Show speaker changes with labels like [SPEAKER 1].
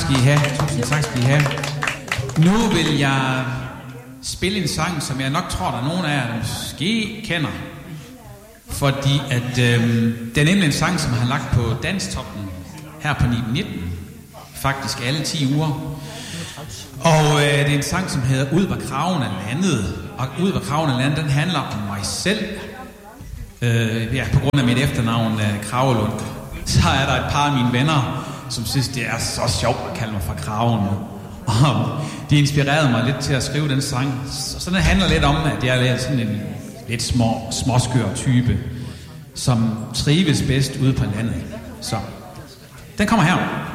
[SPEAKER 1] skal I have. Tusind tak skal I have. Nu vil jeg spille en sang, som jeg nok tror, der er nogen af jer, der måske kender. Fordi at det er nemlig en sang, som jeg har lagt på Danstoppen her på 19. Faktisk alle 10 uger. Og det er en sang, som hedder Ud hvor kraven er landet. Og Ud hvor kraven er landet, den handler om mig selv. På grund af mit efternavn Kragelund. Så er der et par af mine venner, som synes, det er så sjovt at kalde mig for Kraven. Og de inspirerede mig lidt til at skrive den sang. Så den handler lidt om, at jeg er sådan en lidt småskør type, som trives bedst ude på landet. Så den kommer her.